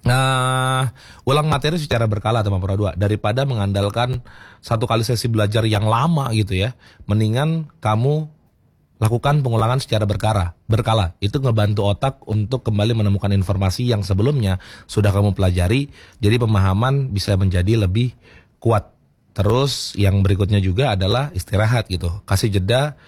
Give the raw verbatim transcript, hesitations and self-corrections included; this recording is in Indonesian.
Nah, ulang materi secara berkala teman Pro dua daripada mengandalkan satu kali sesi belajar yang lama gitu ya. Mendingan kamu lakukan pengulangan secara berkala. Berkala itu ngebantu otak untuk kembali menemukan informasi yang sebelumnya sudah kamu pelajari. Jadi pemahaman bisa menjadi lebih kuat. Terus yang berikutnya juga adalah istirahat gitu. Kasih jeda